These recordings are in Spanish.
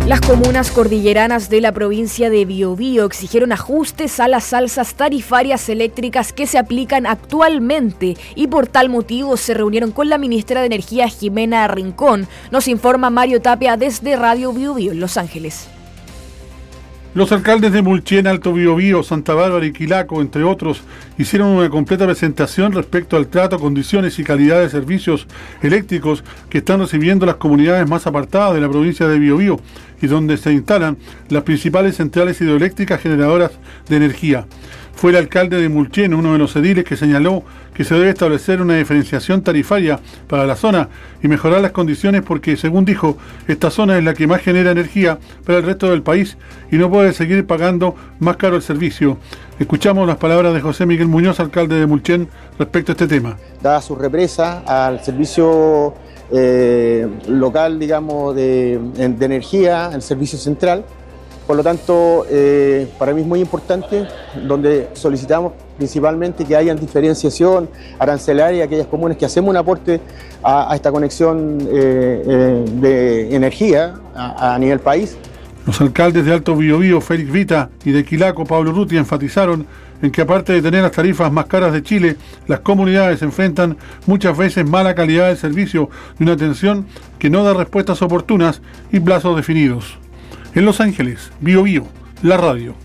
Las comunas cordilleranas de la provincia de Biobío exigieron ajustes a las alzas tarifarias eléctricas que se aplican actualmente y por tal motivo se reunieron con la ministra de Energía Jimena Rincón. Nos informa Mario Tapia desde Radio Biobío en Los Ángeles. Los alcaldes de Mulchen, Alto Biobío, Santa Bárbara y Quilaco, entre otros, hicieron una completa presentación respecto al trato, condiciones y calidad de servicios eléctricos que están recibiendo las comunidades más apartadas de la provincia de Biobío y donde se instalan las principales centrales hidroeléctricas generadoras de energía. Fue el alcalde de Mulchen, uno de los ediles, que señaló que se debe establecer una diferenciación tarifaria para la zona y mejorar las condiciones porque, según dijo, esta zona es la que más genera energía para el resto del país y no puede seguir pagando más caro el servicio. Escuchamos las palabras de José Miguel Muñoz, alcalde de Mulchen, respecto a este tema. Dada su represa al servicio local, digamos, de energía, el servicio central. Por lo tanto, para mí es muy importante, donde solicitamos principalmente que haya diferenciación arancelaria, aquellas comunes que hacemos un aporte a esta conexión de energía a nivel país. Los alcaldes de Alto Biobío, Félix Vita, y de Quilaco, Pablo Ruti, enfatizaron en que aparte de tener las tarifas más caras de Chile, las comunidades enfrentan muchas veces mala calidad del servicio y una atención que no da respuestas oportunas y plazos definidos. En Los Ángeles, Biobío, la radio.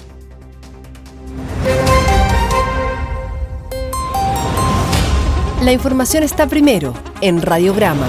La información está primero en Radiograma.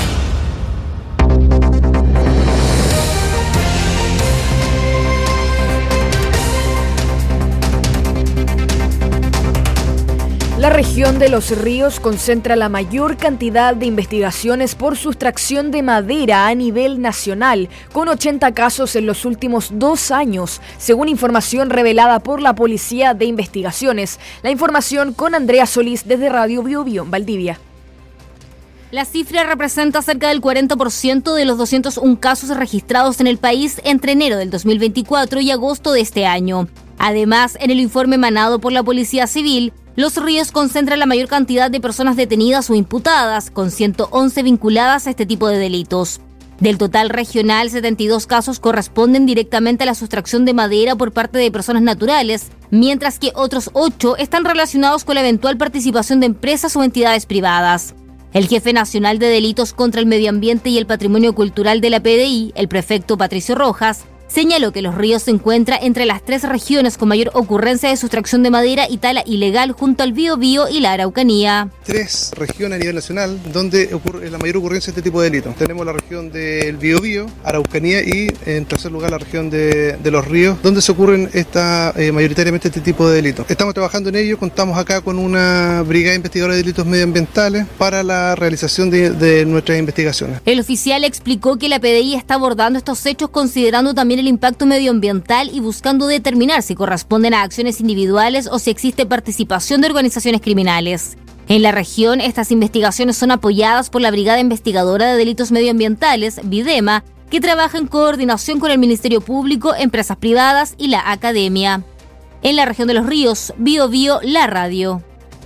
La región de Los Ríos concentra la mayor cantidad de investigaciones por sustracción de madera a nivel nacional, con 80 casos en los últimos 2 años, según información revelada por la Policía de Investigaciones. La información con Andrea Solís desde Radio Biobío, Valdivia. La cifra representa cerca del 40% de los 201 casos registrados en el país entre enero del 2024 y agosto de este año. Además, en el informe emanado por la Policía Civil, Los Ríos concentra la mayor cantidad de personas detenidas o imputadas, con 111 vinculadas a este tipo de delitos. Del total regional, 72 casos corresponden directamente a la sustracción de madera por parte de personas naturales, mientras que otros 8 están relacionados con la eventual participación de empresas o entidades privadas. El jefe nacional de Delitos contra el Medio Ambiente y el Patrimonio Cultural de la PDI, el prefecto Patricio Rojas, señaló que Los Ríos se encuentra entre las 3 regiones con mayor ocurrencia de sustracción de madera y tala ilegal junto al Biobío y la Araucanía. 3 regiones a nivel nacional donde ocurre la mayor ocurrencia de este tipo de delitos. Tenemos la región del Biobío, Araucanía y en tercer lugar la región de Los Ríos, donde se ocurren mayoritariamente este tipo de delitos. Estamos trabajando en ello, contamos acá con una brigada investigadora de delitos medioambientales para la realización de nuestras investigaciones. El oficial explicó que la PDI está abordando estos hechos considerando también el impacto medioambiental y buscando determinar si corresponden a acciones individuales o si existe participación de organizaciones criminales. En la región, estas investigaciones son apoyadas por la Brigada Investigadora de Delitos Medioambientales, BIDEMA, que trabaja en coordinación con el Ministerio Público, empresas privadas y la academia. En la región de Los Ríos, Biobío, la radio.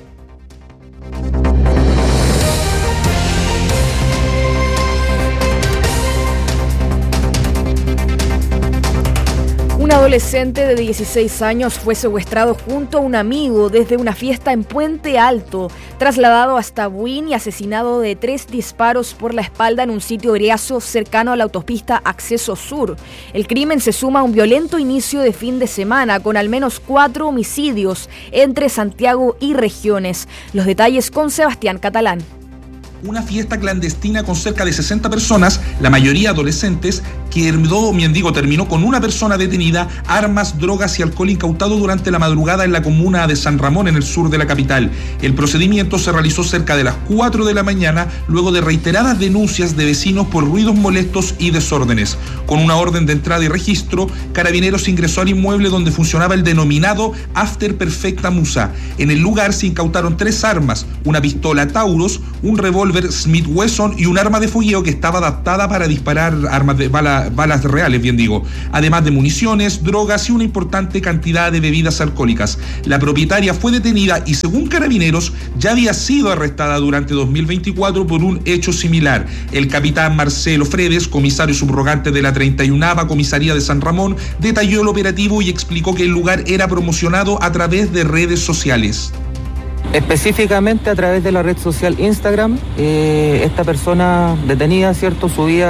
Un adolescente de 16 años fue secuestrado junto a un amigo desde una fiesta en Puente Alto, trasladado hasta Buin y asesinado de 3 disparos por la espalda en un sitio briazo cercano a la autopista Acceso Sur. El crimen se suma a un violento inicio de fin de semana con al menos 4 homicidios entre Santiago y regiones. Los detalles con Sebastián Catalán. Una fiesta clandestina con cerca de 60 personas, la mayoría adolescentes, que terminó con una persona detenida, armas, drogas y alcohol incautado durante la madrugada en la comuna de San Ramón, en el sur de la capital. El procedimiento se realizó cerca de las 4 de la mañana, luego de reiteradas denuncias de vecinos por ruidos molestos y desórdenes. Con una orden de entrada y registro, Carabineros ingresó al inmueble donde funcionaba el denominado After Perfecta Musa. En el lugar se incautaron 3 armas, una pistola Taurus, un revólver Smith Wesson y un arma de fogueo que estaba adaptada para disparar balas reales, bien digo, además de municiones, drogas y una importante cantidad de bebidas alcohólicas. La propietaria fue detenida y, según Carabineros, ya había sido arrestada durante 2024 por un hecho similar. El capitán Marcelo Fredes, comisario subrogante de la 31ª Comisaría de San Ramón, detalló el operativo y explicó que el lugar era promocionado a través de redes sociales. Específicamente a través de la red social Instagram, esta persona detenida, ¿cierto?,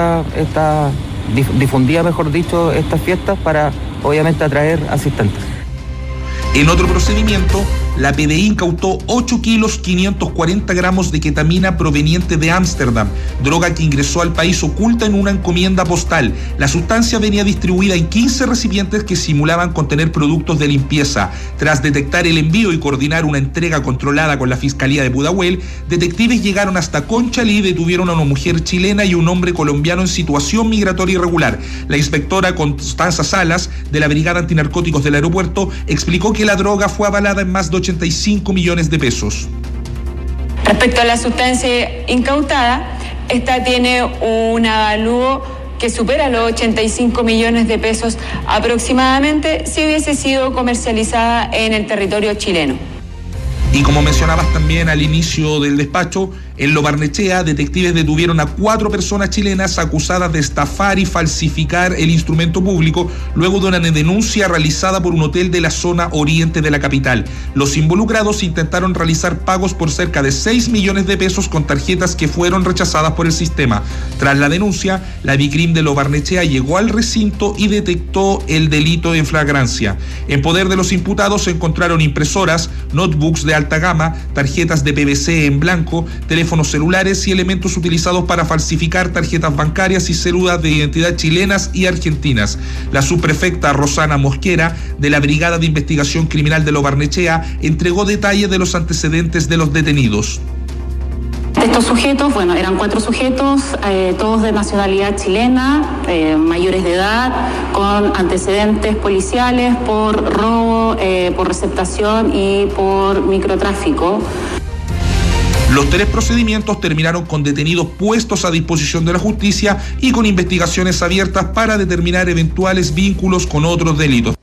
difundía, mejor dicho, estas fiestas para, obviamente, atraer asistentes. En otro procedimiento, la PDI incautó 8 kilos 540 gramos de ketamina proveniente de Ámsterdam, droga que ingresó al país oculta en una encomienda postal. La sustancia venía distribuida en 15 recipientes que simulaban contener productos de limpieza. Tras detectar el envío y coordinar una entrega controlada con la Fiscalía de Pudahuel, detectives llegaron hasta Conchalí y detuvieron a una mujer chilena y un hombre colombiano en situación migratoria irregular. La inspectora Constanza Salas, de la Brigada Antinarcóticos del aeropuerto, explicó que la droga fue avalada en más de 85 millones de pesos. Respecto a la sustancia incautada, esta tiene un avalúo que supera los 85 millones de pesos aproximadamente si hubiese sido comercializada en el territorio chileno. Y como mencionabas también al inicio del despacho, en Lo Barnechea, detectives detuvieron a 4 personas chilenas acusadas de estafar y falsificar el instrumento público luego de una denuncia realizada por un hotel de la zona oriente de la capital. Los involucrados intentaron realizar pagos por cerca de 6 millones de pesos con tarjetas que fueron rechazadas por el sistema. Tras la denuncia, la Bicrim de Lo Barnechea llegó al recinto y detectó el delito en flagrancia. En poder de los imputados se encontraron impresoras, notebooks de alta gama, tarjetas de PVC en blanco, teléfonos celulares y elementos utilizados para falsificar tarjetas bancarias y cédulas de identidad chilenas y argentinas. La subprefecta Rosana Mosquera, de la Brigada de Investigación Criminal de Lo Barnechea, entregó detalles de los antecedentes de los detenidos. Estos sujetos, eran 4 sujetos, todos de nacionalidad chilena, mayores de edad, con antecedentes policiales por robo, por receptación y por microtráfico. Los 3 procedimientos terminaron con detenidos puestos a disposición de la justicia y con investigaciones abiertas para determinar eventuales vínculos con otros delitos.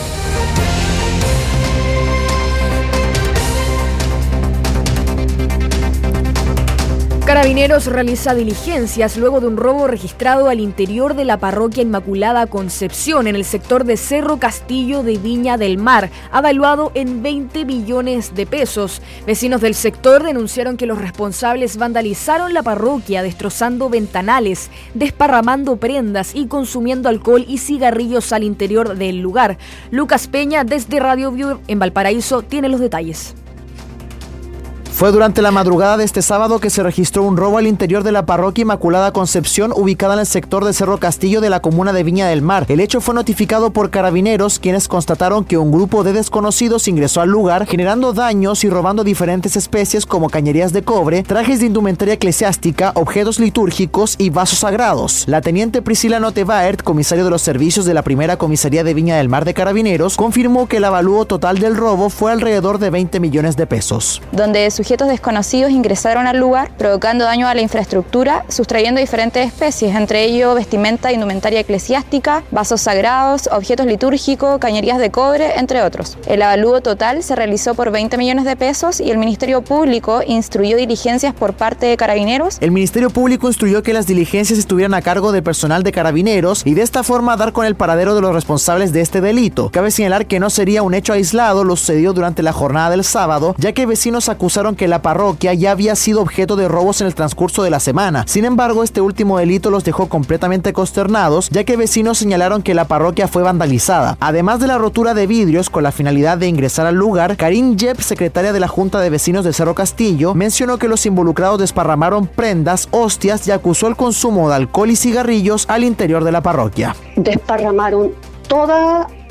Carabineros realiza diligencias luego de un robo registrado al interior de la parroquia Inmaculada Concepción en el sector de Cerro Castillo de Viña del Mar, avaluado en 20 millones de pesos. Vecinos del sector denunciaron que los responsables vandalizaron la parroquia, destrozando ventanales, desparramando prendas y consumiendo alcohol y cigarrillos al interior del lugar. Lucas Peña, desde Radio View en Valparaíso, tiene los detalles. Fue durante la madrugada de este sábado que se registró un robo al interior de la parroquia Inmaculada Concepción, ubicada en el sector de Cerro Castillo de la comuna de Viña del Mar. El hecho fue notificado por Carabineros, quienes constataron que un grupo de desconocidos ingresó al lugar, generando daños y robando diferentes especies como cañerías de cobre, trajes de indumentaria eclesiástica, objetos litúrgicos y vasos sagrados. La teniente Priscila Notevaert, comisario de los servicios de la primera comisaría de Viña del Mar de Carabineros, confirmó que el avalúo total del robo fue alrededor de 20 millones de pesos. Donde sujetos desconocidos ingresaron al lugar, provocando daño a la infraestructura, sustrayendo diferentes especies, entre ellos vestimenta, indumentaria eclesiástica, vasos sagrados, objetos litúrgicos, cañerías de cobre, entre otros. El avalúo total se realizó por 20 millones de pesos y el Ministerio Público instruyó diligencias por parte de Carabineros. El Ministerio Público instruyó que las diligencias estuvieran a cargo del personal de Carabineros y de esta forma dar con el paradero de los responsables de este delito. Cabe señalar que no sería un hecho aislado lo sucedido durante la jornada del sábado, ya que vecinos acusaron que la parroquia ya había sido objeto de robos en el transcurso de la semana. Sin embargo, este último delito los dejó completamente consternados, ya que vecinos señalaron que la parroquia fue vandalizada. Además de la rotura de vidrios con la finalidad de ingresar al lugar, Karin Yep, secretaria de la Junta de Vecinos de Cerro Castillo, mencionó que los involucrados desparramaron prendas, hostias y acusó el consumo de alcohol y cigarrillos al interior de la parroquia. Desparramaron toda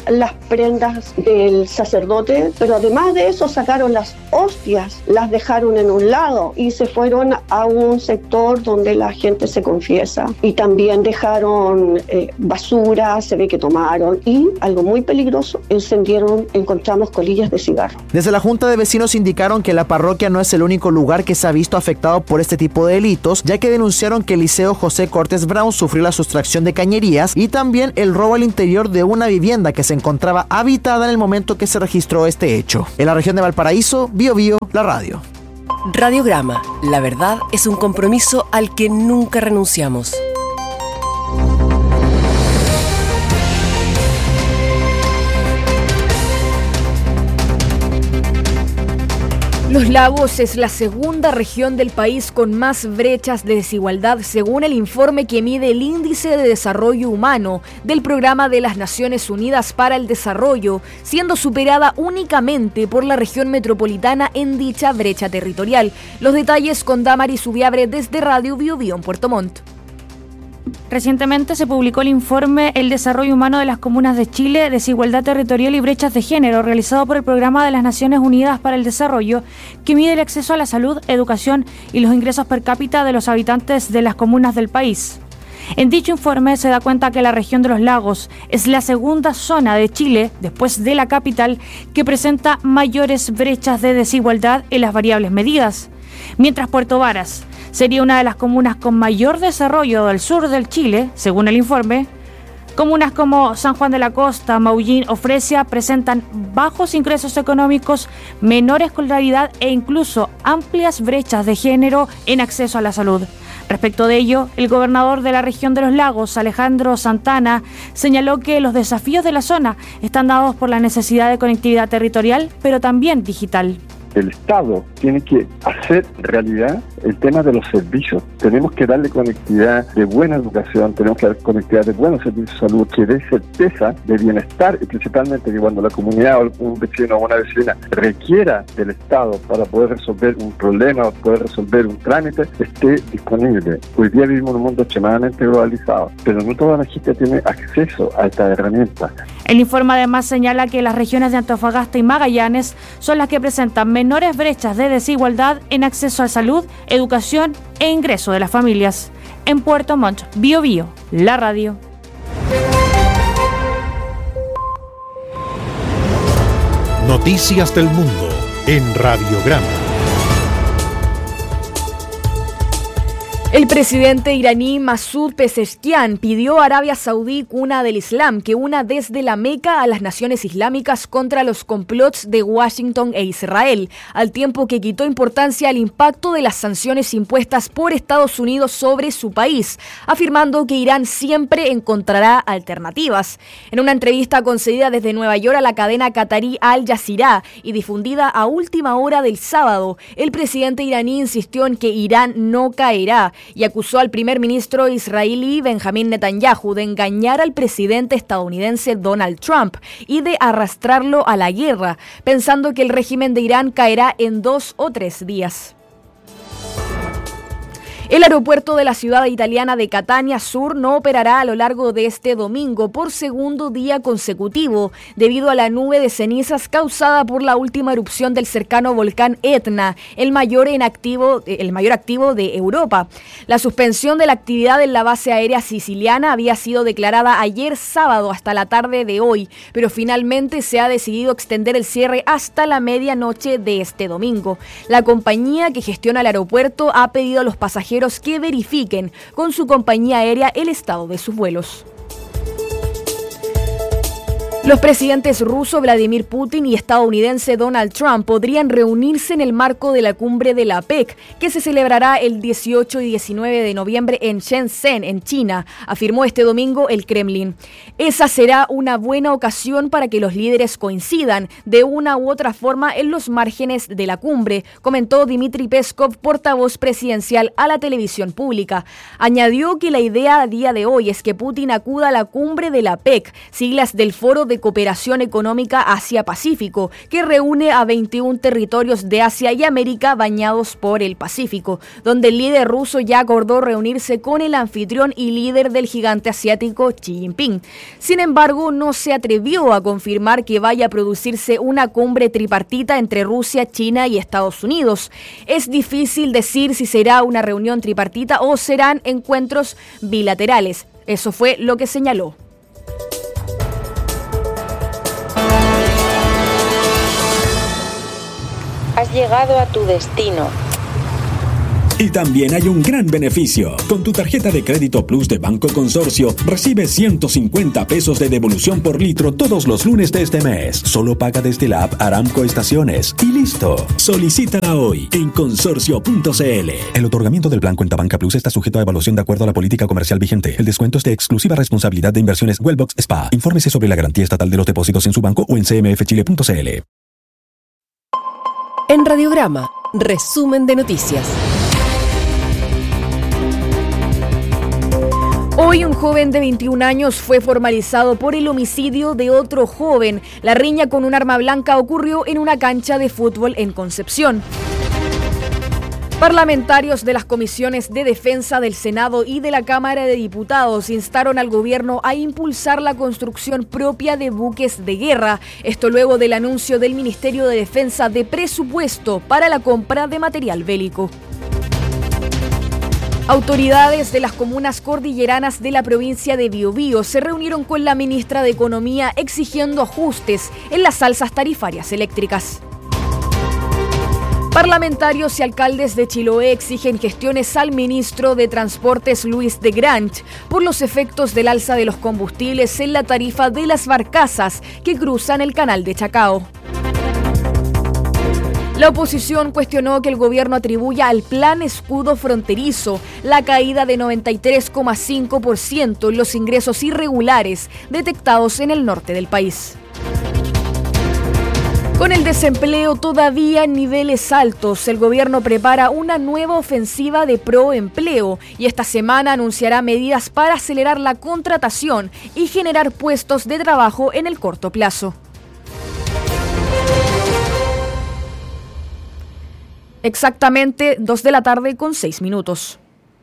las prendas del sacerdote, pero además de eso sacaron las hostias, las dejaron en un lado y se fueron a un sector donde la gente se confiesa, y también dejaron basura, se ve que tomaron, y algo muy peligroso, encontramos colillas de cigarro. Desde la Junta de Vecinos indicaron que la parroquia no es el único lugar que se ha visto afectado por este tipo de delitos, ya que denunciaron que el Liceo José Cortés Brown sufrió la sustracción de cañerías y también el robo al interior de una vivienda que se encontraba habitada en el momento que se registró este hecho. En la región de Valparaíso, Biobío, la radio. Radiograma. La verdad es un compromiso al que nunca renunciamos. Los Lagos es la segunda región del país con más brechas de desigualdad, según el informe que mide el Índice de Desarrollo Humano del Programa de las Naciones Unidas para el Desarrollo, siendo superada únicamente por la región metropolitana en dicha brecha territorial. Los detalles con Damaris Ubiabre desde Radio Biobío en Puerto Montt. Recientemente se publicó el informe El Desarrollo Humano de las Comunas de Chile, Desigualdad Territorial y Brechas de Género, realizado por el Programa de las Naciones Unidas para el Desarrollo, que mide el acceso a la salud, educación y los ingresos per cápita de los habitantes de las comunas del país. En dicho informe se da cuenta que la región de los Lagos es la segunda zona de Chile, después de la capital, que presenta mayores brechas de desigualdad en las variables medidas, mientras Puerto Varas sería una de las comunas con mayor desarrollo del sur del Chile, según el informe. Comunas como San Juan de la Costa, Maullín o Fresia presentan bajos ingresos económicos, menor escolaridad e incluso amplias brechas de género en acceso a la salud. Respecto de ello, el gobernador de la región de los Lagos, Alejandro Santana, señaló que los desafíos de la zona están dados por la necesidad de conectividad territorial, pero también digital. El Estado tiene que hacer realidad el tema de los servicios. Tenemos que darle conectividad de buena educación, tenemos que dar conectividad de buenos servicios de salud, que dé certeza de bienestar, y principalmente que cuando la comunidad o un vecino o una vecina requiera del Estado para poder resolver un problema o poder resolver un trámite, esté disponible. Hoy día vivimos en un mundo extremadamente globalizado, pero no toda la gente tiene acceso a esta herramienta. El informe además señala que las regiones de Antofagasta y Magallanes son las que presentan menores brechas de desigualdad en acceso a salud, educación e ingreso de las familias. En Puerto Montt, Biobío, la radio. Noticias del mundo en Radiograma. El presidente iraní Masoud Pezeshkian pidió a Arabia Saudí, cuna del Islam, que una desde la Meca a las naciones islámicas contra los complots de Washington e Israel, al tiempo que quitó importancia al impacto de las sanciones impuestas por Estados Unidos sobre su país, afirmando que Irán siempre encontrará alternativas. En una entrevista concedida desde Nueva York a la cadena qatarí Al Jazeera y difundida a última hora del sábado, el presidente iraní insistió en que Irán no caerá y acusó al primer ministro israelí Benjamín Netanyahu de engañar al presidente estadounidense Donald Trump y de arrastrarlo a la guerra, pensando que el régimen de Irán caerá en 2 o 3 días. El aeropuerto de la ciudad italiana de Catania Sur no operará a lo largo de este domingo por segundo día consecutivo debido a la nube de cenizas causada por la última erupción del cercano volcán Etna, el mayor activo de Europa. La suspensión de la actividad en la base aérea siciliana había sido declarada ayer sábado hasta la tarde de hoy, pero finalmente se ha decidido extender el cierre hasta la medianoche de este domingo. La compañía que gestiona el aeropuerto ha pedido a los pasajeros que verifiquen con su compañía aérea el estado de sus vuelos. Los presidentes ruso Vladimir Putin y estadounidense Donald Trump podrían reunirse en el marco de la cumbre de la APEC, que se celebrará el 18 y 19 de noviembre en Shenzhen, en China, afirmó este domingo el Kremlin. Esa será una buena ocasión para que los líderes coincidan de una u otra forma en los márgenes de la cumbre, comentó Dmitry Peskov, portavoz presidencial a la televisión pública. Añadió que la idea a día de hoy es que Putin acuda a la cumbre de la APEC, siglas del Foro de Cooperación Económica Asia-Pacífico, que reúne a 21 territorios de Asia y América bañados por el Pacífico, donde el líder ruso ya acordó reunirse con el anfitrión y líder del gigante asiático Xi Jinping. Sin embargo, no se atrevió a confirmar que vaya a producirse una cumbre tripartita entre Rusia, China y Estados Unidos. Es difícil decir si será una reunión tripartita o serán encuentros bilaterales. Eso fue lo que señaló. Has llegado a tu destino. Y también hay un gran beneficio. Con tu tarjeta de crédito Plus de Banco Consorcio, recibes 150 pesos de devolución por litro todos los lunes de este mes. Solo paga desde la app Aramco Estaciones. Y listo. Solicítala hoy en consorcio.cl. El otorgamiento del plan Cuenta Banca Plus está sujeto a evaluación de acuerdo a la política comercial vigente. El descuento es de exclusiva responsabilidad de Inversiones Wellbox SPA. Infórmese sobre la garantía estatal de los depósitos en su banco o en cmfchile.cl. En Radiograma, resumen de noticias. Hoy un joven de 21 años fue formalizado por el homicidio de otro joven. La riña con un arma blanca ocurrió en una cancha de fútbol en Concepción. Parlamentarios de las comisiones de defensa del Senado y de la Cámara de Diputados instaron al gobierno a impulsar la construcción propia de buques de guerra. Esto luego del anuncio del Ministerio de Defensa de presupuesto para la compra de material bélico. Autoridades de las comunas cordilleranas de la provincia de Biobío se reunieron con la ministra de Economía exigiendo ajustes en las alzas tarifarias eléctricas. Parlamentarios y alcaldes de Chiloé exigen gestiones al ministro de Transportes Luis de Grange por los efectos del alza de los combustibles en la tarifa de las barcazas que cruzan el canal de Chacao. La oposición cuestionó que el gobierno atribuya al Plan Escudo Fronterizo la caída de 93,5% en los ingresos irregulares detectados en el norte del país. Con el desempleo todavía en niveles altos, el gobierno prepara una nueva ofensiva de proempleo y esta semana anunciará medidas para acelerar la contratación y generar puestos de trabajo en el corto plazo. Exactamente 2 de la tarde con 6 minutos.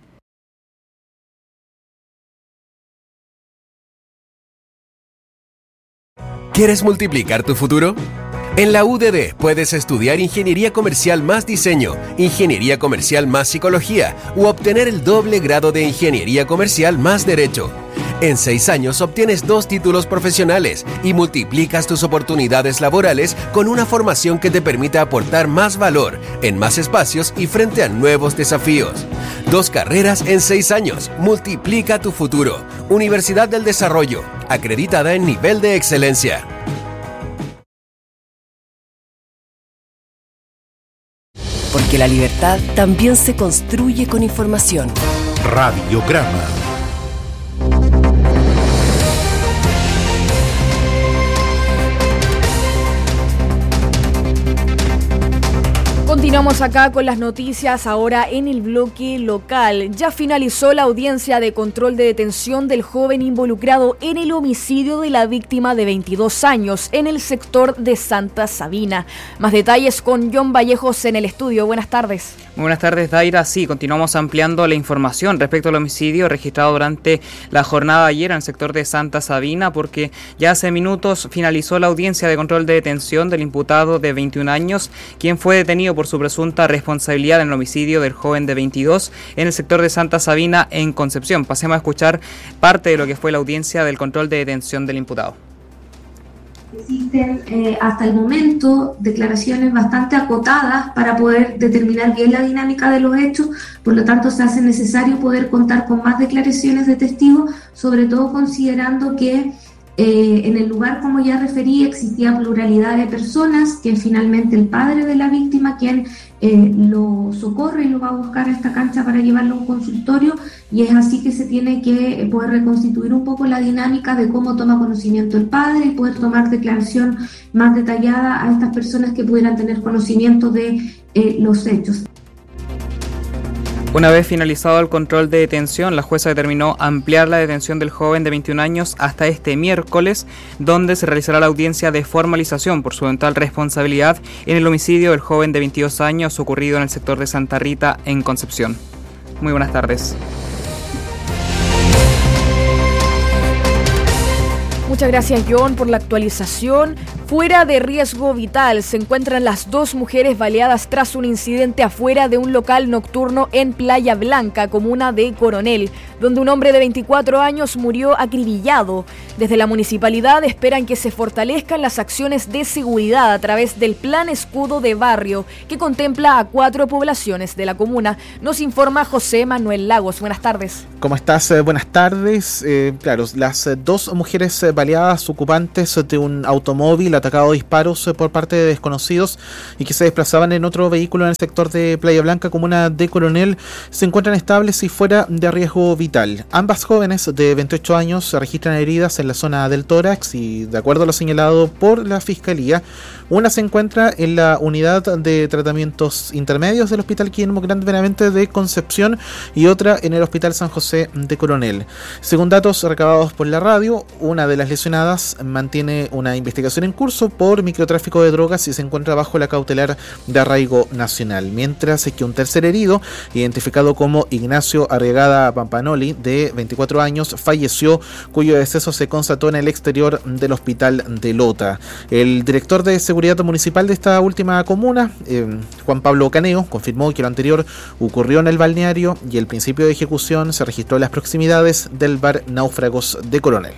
¿Quieres multiplicar tu futuro? En la UDD puedes estudiar Ingeniería Comercial más Diseño, Ingeniería Comercial más Psicología u obtener el doble grado de Ingeniería Comercial más Derecho. En 6 años obtienes 2 títulos profesionales y multiplicas tus oportunidades laborales con una formación que te permita aportar más valor en más espacios y frente a nuevos desafíos. 2 carreras en 6 años. Multiplica tu futuro. Universidad del Desarrollo, acreditada en nivel de excelencia. Porque la libertad también se construye con información. Radiograma. Continuamos acá con las noticias ahora en el bloque local. Ya finalizó la audiencia de control de detención del joven involucrado en el homicidio de la víctima de 22 años en el sector de Santa Sabina. Más detalles con John Vallejos en el estudio. Buenas tardes. Muy buenas tardes, Daira. Sí, continuamos ampliando la información respecto al homicidio registrado durante la jornada de ayer en el sector de Santa Sabina, porque ya hace minutos finalizó la audiencia de control de detención del imputado de 21 años, quien fue detenido por su presunta responsabilidad en el homicidio del joven de 22 en el sector de Santa Sabina en Concepción. Pasemos a escuchar parte de lo que fue la audiencia del control de detención del imputado. Existen hasta el momento declaraciones bastante acotadas para poder determinar bien la dinámica de los hechos, por lo tanto se hace necesario poder contar con más declaraciones de testigos, sobre todo considerando que en el lugar, como ya referí, existía pluralidad de personas, que finalmente el padre de la víctima quien lo socorre y lo va a buscar a esta cancha para llevarlo a un consultorio, y es así que se tiene que poder reconstituir un poco la dinámica de cómo toma conocimiento el padre y poder tomar declaración más detallada a estas personas que pudieran tener conocimiento de los hechos. Una vez finalizado el control de detención, la jueza determinó ampliar la detención del joven de 21 años hasta este miércoles, donde se realizará la audiencia de formalización por su eventual responsabilidad en el homicidio del joven de 22 años ocurrido en el sector de Santa Rita, en Concepción. Muy buenas tardes. Muchas gracias, John, por la actualización. Fuera de riesgo vital se encuentran las 2 mujeres baleadas tras un incidente afuera de un local nocturno en Playa Blanca, comuna de Coronel, donde un hombre de 24 años murió acribillado. Desde la municipalidad esperan que se fortalezcan las acciones de seguridad a través del Plan Escudo de Barrio, que contempla a 4 poblaciones de la comuna. Nos informa José Manuel Lagos. Buenas tardes. ¿Cómo estás? Buenas tardes. Claro, las 2 mujeres baleadas ocupantes de un automóvil atacado a disparos por parte de desconocidos y que se desplazaban en otro vehículo en el sector de Playa Blanca, comuna de Coronel, se encuentran estables y fuera de riesgo vital. Ambas jóvenes de 28 años se registran heridas en la zona del tórax y, de acuerdo a lo señalado por la Fiscalía, una se encuentra en la unidad de tratamientos intermedios del Hospital Guillermo Grant Benavente de Concepción y otra en el Hospital San José de Coronel. Según datos recabados por la radio, una de las lesionadas mantiene una investigación en curso por microtráfico de drogas y se encuentra bajo la cautelar de arraigo nacional, mientras que un tercer herido, identificado como Ignacio Arriagada Pampanoli, de 24 años, falleció, cuyo deceso se constató en el exterior del hospital de Lota. El director de seguridad municipal de esta última comuna, Juan Pablo Caneo, confirmó que lo anterior ocurrió en el balneario y el principio de ejecución se registró en las proximidades del bar Náufragos de Coronel.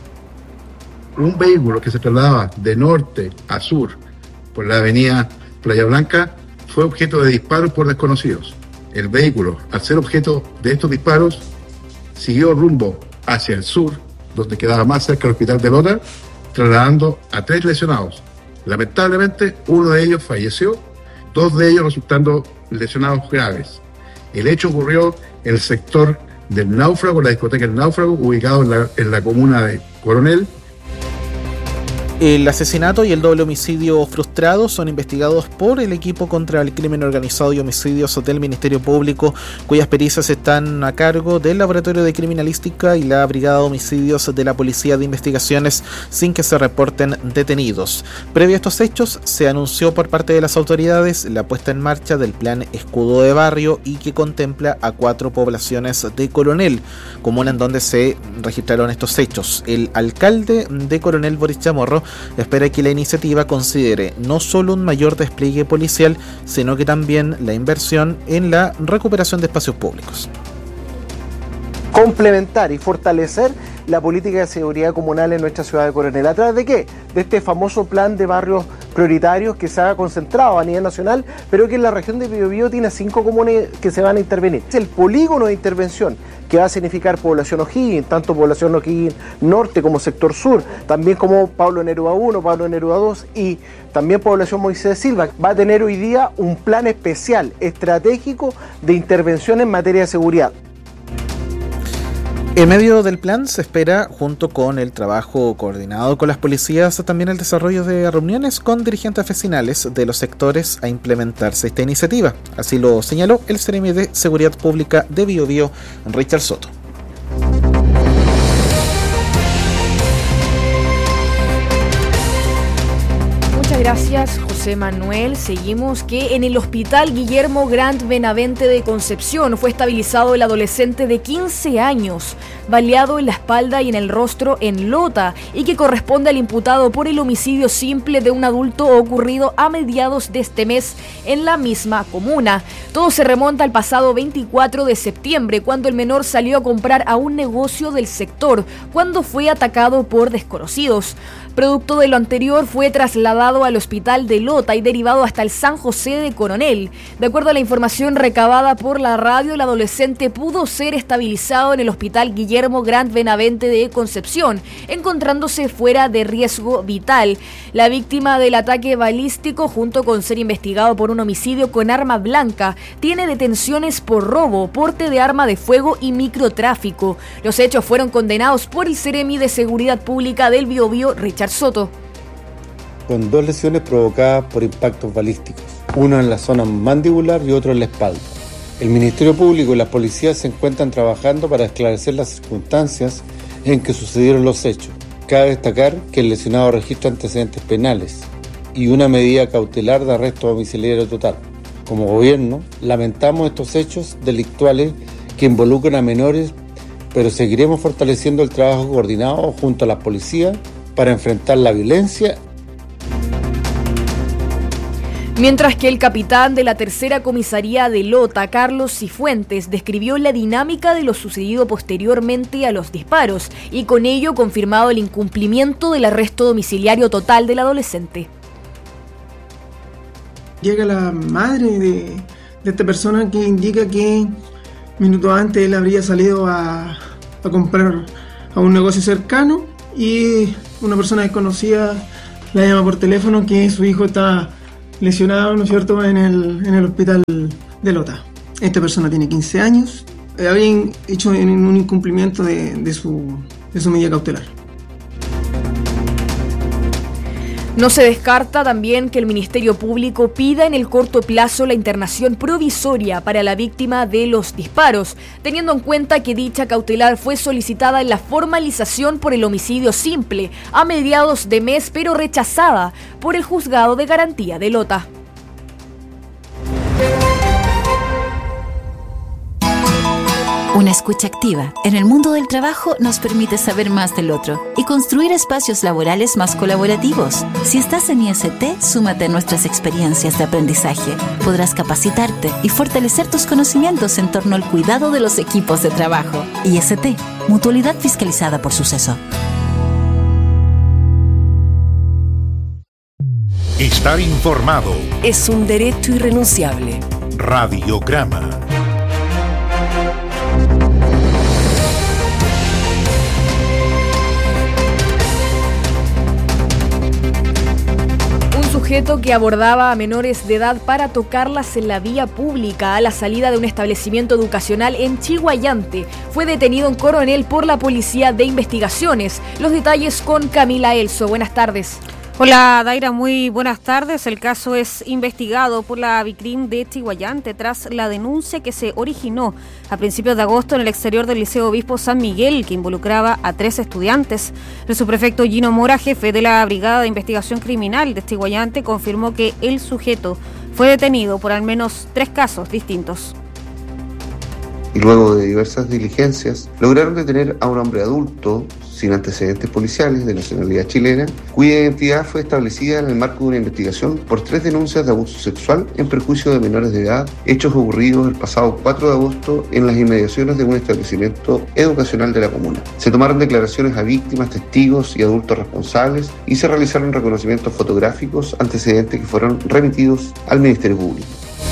Un vehículo que se trasladaba de norte a sur por la avenida Playa Blanca fue objeto de disparos por desconocidos. El vehículo, al ser objeto de estos disparos, siguió rumbo hacia el sur, donde quedaba más cerca del hospital de Lota, trasladando a 3 lesionados. Lamentablemente, uno de ellos falleció, 2 de ellos resultando lesionados graves. El hecho ocurrió en el sector del Náufrago, la discoteca El Náufrago, ubicado en la comuna de Coronel. El asesinato y el doble homicidio frustrado son investigados por el equipo contra el crimen organizado y homicidios del Ministerio Público, cuyas pericias están a cargo del Laboratorio de Criminalística y la Brigada de Homicidios de la Policía de Investigaciones, sin que se reporten detenidos. Previo a estos hechos, se anunció por parte de las autoridades la puesta en marcha del Plan Escudo de Barrio y que contempla a 4 poblaciones de Coronel, comuna en donde se registraron estos hechos. El alcalde de Coronel, Boris Chamorro, espera que la iniciativa considere no solo un mayor despliegue policial, sino que también la inversión en la recuperación de espacios públicos. Complementar y fortalecer la política de seguridad comunal en nuestra ciudad de Coronel. ¿A través de qué? De este famoso plan de barrios prioritarios que se ha concentrado a nivel nacional, pero que en la región de Biobío tiene 5 comunas que se van a intervenir. Es el polígono de intervención que va a significar población O'Higgins, tanto población O'Higgins norte como sector sur, también como Pablo Neruda 1, Pablo Neruda 2 y también población Moisés Silva. Va a tener hoy día un plan especial, estratégico de intervención en materia de seguridad. En medio del plan se espera, junto con el trabajo coordinado con las policías, también el desarrollo de reuniones con dirigentes vecinales de los sectores a implementarse esta iniciativa. Así lo señaló el Seremi de Seguridad Pública de Biobío, Richard Soto. Muchas gracias, José Manuel. Seguimos que en el Hospital Guillermo Grant Benavente de Concepción fue estabilizado el adolescente de 15 años, baleado en la espalda y en el rostro en Lota, y que corresponde al imputado por el homicidio simple de un adulto ocurrido a mediados de este mes en la misma comuna. Todo se remonta al pasado 24 de septiembre, cuando el menor salió a comprar a un negocio del sector, cuando fue atacado por desconocidos. Producto de lo anterior, fue trasladado al hospital de Lota y derivado hasta el San José de Coronel. De acuerdo a la información recabada por la radio, el adolescente pudo ser estabilizado en el Hospital Guillermo Grant Benavente de Concepción, encontrándose fuera de riesgo vital. La víctima del ataque balístico, junto con ser investigado por un homicidio con arma blanca, tiene detenciones por robo, porte de arma de fuego y microtráfico. Los hechos fueron condenados por el Seremi de Seguridad Pública del Biobío, Richard Soto. Con 2 lesiones provocadas por impactos balísticos, uno en la zona mandibular y otro en la espalda. El Ministerio Público y las policías se encuentran trabajando para esclarecer las circunstancias en que sucedieron los hechos. Cabe destacar que el lesionado registra antecedentes penales y una medida cautelar de arresto domiciliario total. Como gobierno, lamentamos estos hechos delictuales que involucran a menores, pero seguiremos fortaleciendo el trabajo coordinado junto a las policías para enfrentar la violencia. Mientras que el capitán de la tercera comisaría de Lota, Carlos Cifuentes, describió la dinámica de lo sucedido posteriormente a los disparos y con ello confirmado el incumplimiento del arresto domiciliario total del adolescente. Llega la madre de esta persona que indica que minutos antes él habría salido a comprar a un negocio cercano y una persona desconocida la llama por teléfono que su hijo está lesionado, ¿no es cierto?, en el hospital de Lota. Esta persona tiene 15 años, habrían hecho un incumplimiento de su medida cautelar. No se descarta también que el Ministerio Público pida en el corto plazo la internación provisoria para la víctima de los disparos, teniendo en cuenta que dicha cautelar fue solicitada en la formalización por el homicidio simple a mediados de mes, pero rechazada por el Juzgado de Garantía de Lota. Una escucha activa en el mundo del trabajo nos permite saber más del otro y construir espacios laborales más colaborativos. Si estás en IST, súmate a nuestras experiencias de aprendizaje. Podrás capacitarte y fortalecer tus conocimientos en torno al cuidado de los equipos de trabajo. IST, Mutualidad fiscalizada por Suceso. Estar informado es un derecho irrenunciable. Radiograma. Sujeto que abordaba a menores de edad para tocarlas en la vía pública a la salida de un establecimiento educacional en Chiguayante fue detenido en Coronel por la Policía de Investigaciones. Los detalles con Camila Elso. Buenas tardes. Hola Daira, muy buenas tardes. El caso es investigado por la Vicrim de Chiguayante tras la denuncia que se originó a principios de agosto en el exterior del Liceo Obispo San Miguel, que involucraba a 3 estudiantes. El subprefecto Gino Mora, jefe de la Brigada de Investigación Criminal de Chiguayante, confirmó que el sujeto fue detenido por al menos 3 casos distintos. Y luego de diversas diligencias, lograron detener a un hombre adulto sin antecedentes policiales de nacionalidad chilena, cuya identidad fue establecida en el marco de una investigación por 3 denuncias de abuso sexual en perjuicio de menores de edad, hechos ocurridos el pasado 4 de agosto en las inmediaciones de un establecimiento educacional de la comuna. Se tomaron declaraciones a víctimas, testigos y adultos responsables y se realizaron reconocimientos fotográficos antecedentes que fueron remitidos al Ministerio Público.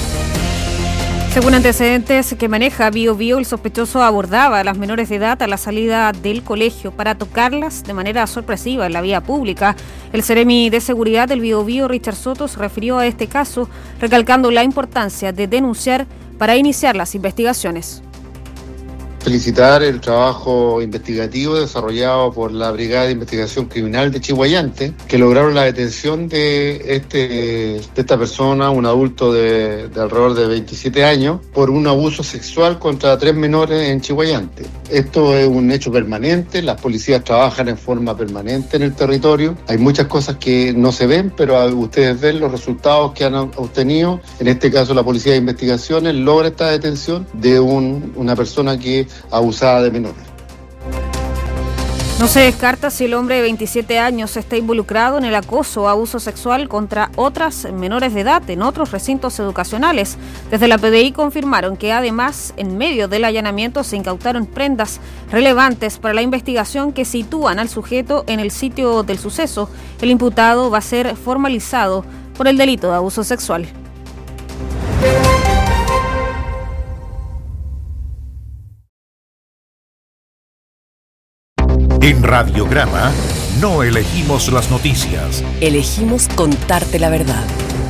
Según antecedentes que maneja Biobío, el sospechoso abordaba a las menores de edad a la salida del colegio para tocarlas de manera sorpresiva en la vía pública. El Seremi de Seguridad del Biobío, Richard Soto, se refirió a este caso, recalcando la importancia de denunciar para iniciar las investigaciones. Felicitar el trabajo investigativo desarrollado por la Brigada de Investigación Criminal de Chiguayante, que lograron la detención de esta persona, un adulto de alrededor de 27 años, por un abuso sexual contra 3 menores en Chiguayante. Esto es un hecho permanente, las policías trabajan en forma permanente en el territorio. Hay muchas cosas que no se ven, pero ustedes ven los resultados que han obtenido. En este caso, la Policía de Investigaciones logra esta detención de una persona que abusada de menores. No se descarta si el hombre de 27 años está involucrado en el acoso o abuso sexual contra otras menores de edad en otros recintos educacionales. Desde la PDI confirmaron que además, en medio del allanamiento, se incautaron prendas relevantes para la investigación que sitúan al sujeto en el sitio del suceso. El imputado va a ser formalizado por el delito de abuso sexual. En Radiograma no elegimos las noticias. Elegimos contarte la verdad.